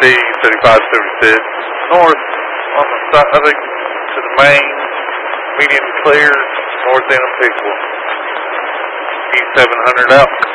D 3576. North on the side, I think, to the main, medium clear, north end of Pickle. E700 out.